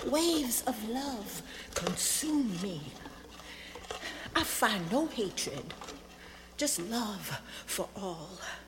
Waves of love consume me. I find no hatred, just love for all.